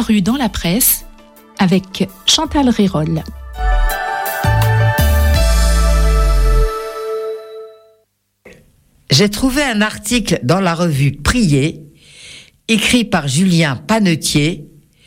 paru dans la presse avec Chantal Rérol. J'ai trouvé un article dans la revue Prier, écrit par Julien Panetier,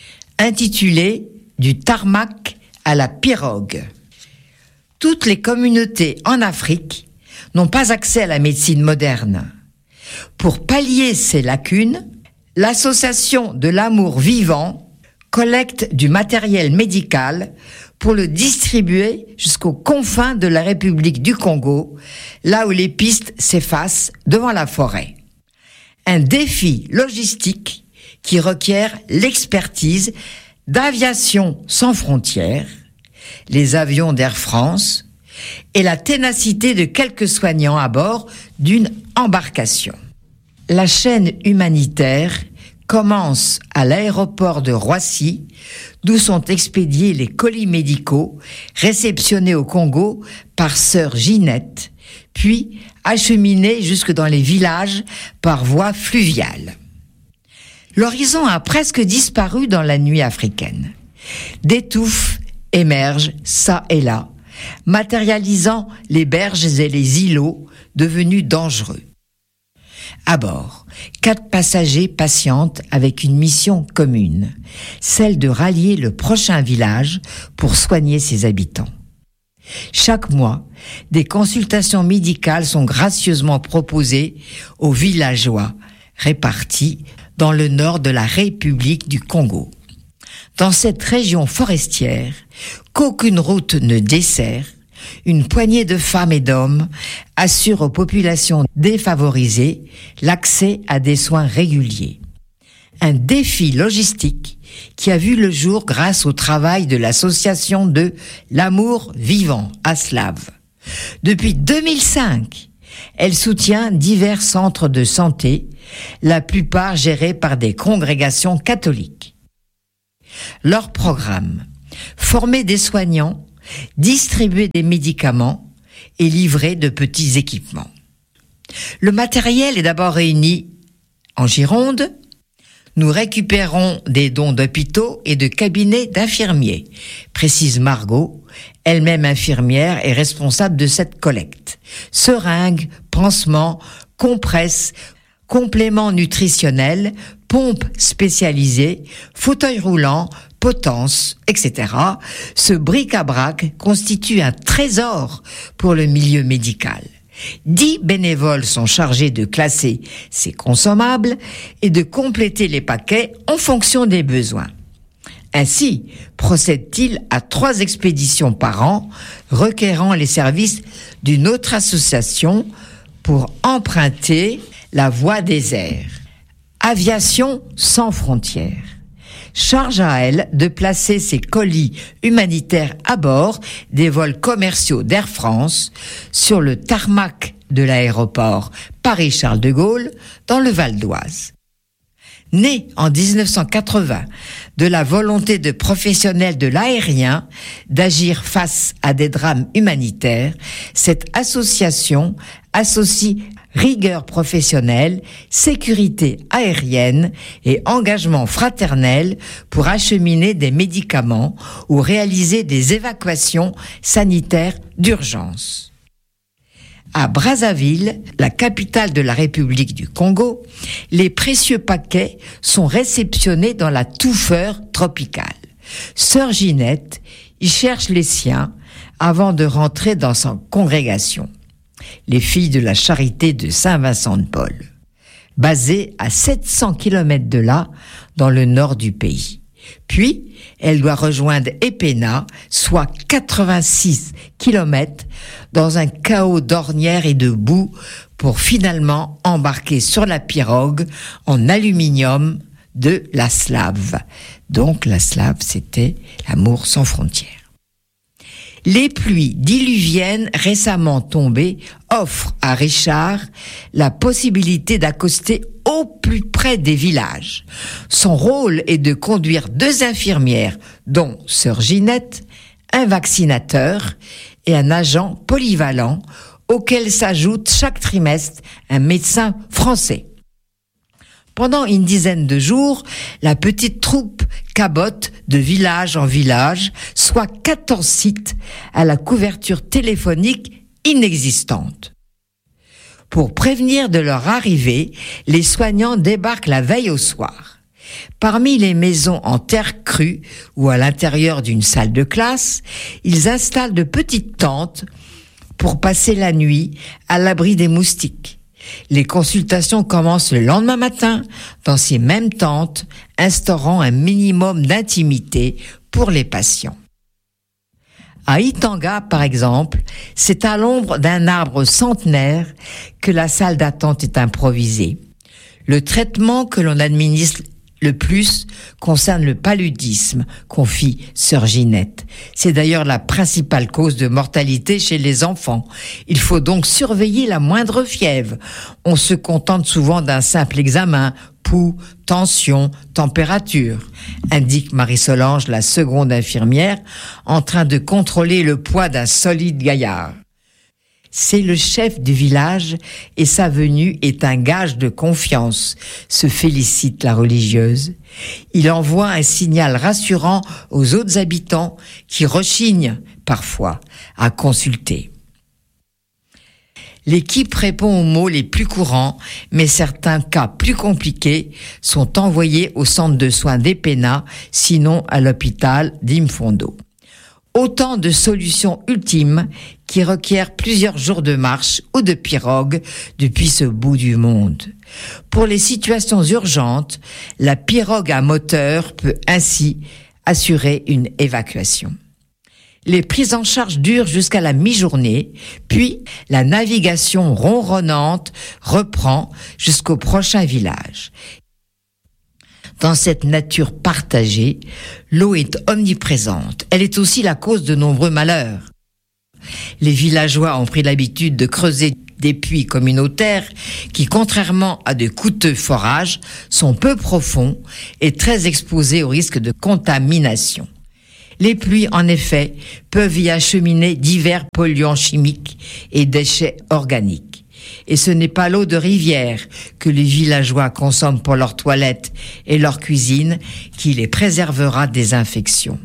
intitulé « Du tarmac à la pirogue ». Toutes les communautés en Afrique n'ont pas accès à la médecine moderne. Pour pallier ces lacunes, l'association de l'amour vivant collecte du matériel médical pour le distribuer jusqu'aux confins de la République du Congo, là où les pistes s'effacent devant la forêt. Un défi logistique qui requiert l'expertise d'Aviation sans frontières, les avions d'Air France et la ténacité de quelques soignants à bord d'une embarcation. La chaîne humanitaire commence à l'aéroport de Roissy, d'où sont expédiés les colis médicaux réceptionnés au Congo par sœur Ginette, puis acheminés jusque dans les villages par voie fluviale. L'horizon a presque disparu dans la nuit africaine. Des touffes émergent çà et là, matérialisant les berges et les îlots devenus dangereux. À bord, 4 passagers patientent avec une mission commune, celle de rallier le prochain village pour soigner ses habitants. Chaque mois, des consultations médicales sont gracieusement proposées aux villageois répartis dans le nord de la République du Congo. Dans cette région forestière, qu'aucune route ne dessert, une poignée de femmes et d'hommes assure aux populations défavorisées l'accès à des soins réguliers. Un défi logistique qui a vu le jour grâce au travail de l'association de l'amour vivant, ASLAV. Depuis 2005, elle soutient divers centres de santé, la plupart gérés par des congrégations catholiques. Leur programme, former des soignants, distribuer des médicaments et livrer de petits équipements. Le matériel est d'abord réuni en Gironde. Nous récupérons des dons d'hôpitaux et de cabinets d'infirmiers, précise Margot, elle-même infirmière et responsable de cette collecte. Seringues, pansements, compresses, compléments nutritionnels, pompes spécialisées, fauteuils roulants, potences, etc. Ce bric-à-brac constitue un trésor pour le milieu médical. 10 bénévoles sont chargés de classer ces consommables et de compléter les paquets en fonction des besoins. Ainsi, procède-t-il à 3 expéditions par an, requérant les services d'une autre association pour emprunter la voie des airs. Aviation sans frontières. Charge à elle de placer ses colis humanitaires à bord des vols commerciaux d'Air France sur le tarmac de l'aéroport Paris-Charles de Gaulle dans le Val d'Oise. Née en 1980 de la volonté de professionnels de l'aérien d'agir face à des drames humanitaires, cette association associe rigueur professionnelle, sécurité aérienne et engagement fraternel pour acheminer des médicaments ou réaliser des évacuations sanitaires d'urgence. À Brazzaville, la capitale de la République du Congo, les précieux paquets sont réceptionnés dans la touffeur tropicale. Sœur Ginette y cherche les siens avant de rentrer dans sa congrégation, les filles de la charité de Saint-Vincent-de-Paul, basée à 700 km de là, dans le nord du pays. Puis, elle doit rejoindre Epena, soit 86 km, dans un chaos d'ornières et de boue, pour finalement embarquer sur la pirogue en aluminium de l'ASLAV. Donc l'ASLAV, c'était l'amour sans frontières. Les pluies diluviennes récemment tombées offrent à Richard la possibilité d'accoster au plus près des villages. Son rôle est de conduire 2 infirmières, dont sœur Ginette, un vaccinateur et un agent polyvalent, auquel s'ajoute chaque trimestre un médecin français. Pendant une dizaine de jours, la petite troupe cabote de village en village, soit 14 sites à la couverture téléphonique inexistante. Pour prévenir de leur arrivée, les soignants débarquent la veille au soir. Parmi les maisons en terre crue ou à l'intérieur d'une salle de classe, ils installent de petites tentes pour passer la nuit à l'abri des moustiques. Les consultations commencent le lendemain matin dans ces mêmes tentes, instaurant un minimum d'intimité pour les patients. À Itanga, par exemple, c'est à l'ombre d'un arbre centenaire que la salle d'attente est improvisée. Le traitement que l'on administre le plus concerne le paludisme, confie sœur Ginette. C'est d'ailleurs la principale cause de mortalité chez les enfants. Il faut donc surveiller la moindre fièvre. On se contente souvent d'un simple examen, pouls, tension, température, indique Marie-Solange, la seconde infirmière, en train de contrôler le poids d'un solide gaillard. C'est le chef du village et sa venue est un gage de confiance, se félicite la religieuse. Il envoie un signal rassurant aux autres habitants qui rechignent parfois à consulter. L'équipe répond aux mots les plus courants, mais certains cas plus compliqués sont envoyés au centre de soins d'Epena, sinon à l'hôpital d'Imfondo. Autant de solutions ultimes qui requièrent plusieurs jours de marche ou de pirogue depuis ce bout du monde. Pour les situations urgentes, la pirogue à moteur peut ainsi assurer une évacuation. Les prises en charge durent jusqu'à la mi-journée, puis la navigation ronronnante reprend jusqu'au prochain village. Dans cette nature partagée, l'eau est omniprésente. Elle est aussi la cause de nombreux malheurs. Les villageois ont pris l'habitude de creuser des puits communautaires qui, contrairement à de coûteux forages, sont peu profonds et très exposés au risque de contamination. Les pluies, en effet, peuvent y acheminer divers polluants chimiques et déchets organiques. Et ce n'est pas l'eau de rivière que les villageois consomment pour leurs toilettes et leur cuisine qui les préservera des infections.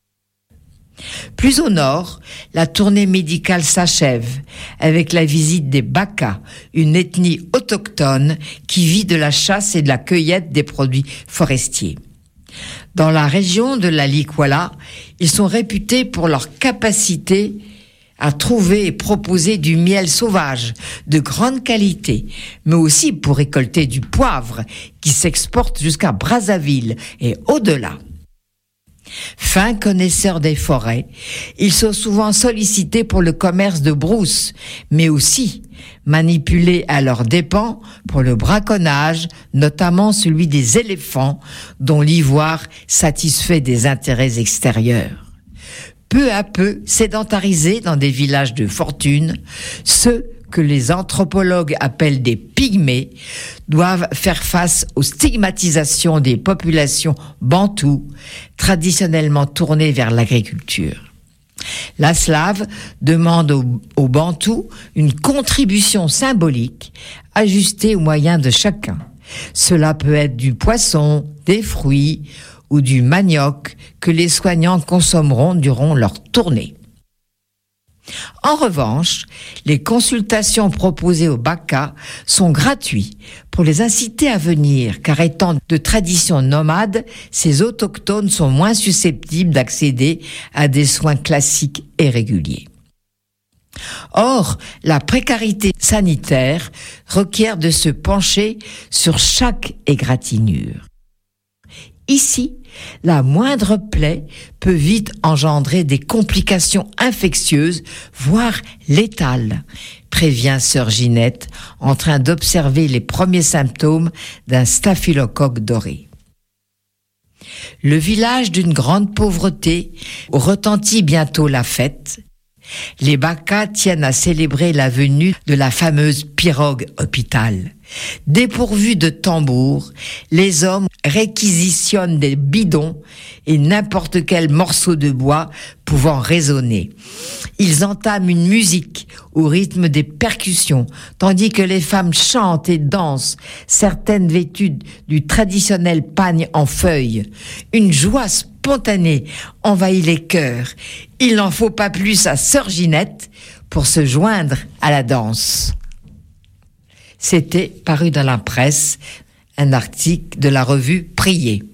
Plus au nord, la tournée médicale s'achève avec la visite des Baka, une ethnie autochtone qui vit de la chasse et de la cueillette des produits forestiers. Dans la région de la Likwala, ils sont réputés pour leur capacité à trouver et proposer du miel sauvage de grande qualité, mais aussi pour récolter du poivre qui s'exporte jusqu'à Brazzaville et au-delà. Fins connaisseurs des forêts, ils sont souvent sollicités pour le commerce de brousse, mais aussi manipulés à leurs dépens pour le braconnage, notamment celui des éléphants, dont l'ivoire satisfait des intérêts extérieurs. Peu à peu sédentarisés dans des villages de fortune, ceux que les anthropologues appellent des pygmées doivent faire face aux stigmatisations des populations bantoues, traditionnellement tournées vers l'agriculture. La Slave demande aux Bantous une contribution symbolique ajustée aux moyens de chacun. Cela peut être du poisson, des fruits ou du manioc que les soignants consommeront durant leur tournée. En revanche, les consultations proposées aux Baka sont gratuites pour les inciter à venir, car étant de tradition nomade, ces autochtones sont moins susceptibles d'accéder à des soins classiques et réguliers. Or, la précarité sanitaire requiert de se pencher sur chaque égratignure. Ici, la moindre plaie peut vite engendrer des complications infectieuses, voire létales, prévient sœur Ginette, en train d'observer les premiers symptômes d'un staphylocoque doré. Le village d'une grande pauvreté retentit bientôt la fête. Les Baka tiennent à célébrer la venue de la fameuse pirogue hôpital. Dépourvus de tambour, les hommes réquisitionnent des bidons et n'importe quel morceau de bois pouvant résonner. Ils entament une musique au rythme des percussions, tandis que les femmes chantent et dansent, certaines vêtues du traditionnel pagne en feuilles. Une joie spontanée envahit les cœurs. Il n'en faut pas plus à Sœur Ginette pour se joindre à la danse. C'était paru dans la presse, un article de la revue Prier.